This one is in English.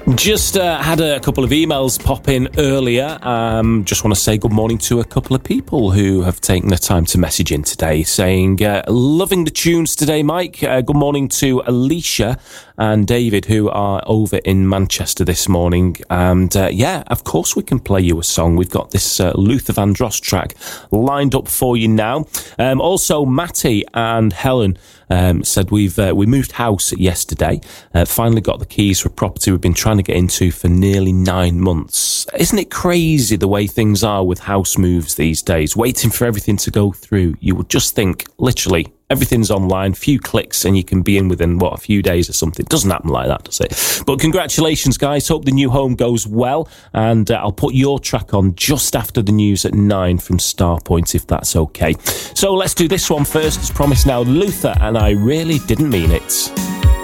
Just had a couple of emails pop in earlier. Just want to say good morning to a couple of people who have taken the time to message in today saying, loving the tunes today, Mike. Good morning to Alicia and David, who are over in Manchester this morning. And yeah, of course we can play you a song. We've got this Luther Vandross track lined up for you now. Also, Matty and Helen said we moved house yesterday. Finally got the keys for a property we've been trying to get into for nearly 9 months. Isn't it crazy the way things are with house moves these days? Waiting for everything to go through. You would just think, literally, everything's online, few clicks, and you can be in within, a few days or something. It doesn't happen like that, does it? But congratulations, guys. Hope the new home goes well. And I'll put your track on just after the news at 9 from Starpoint, if that's okay. So let's do this one first. As promised now, Luther, and I Really Didn't Mean It.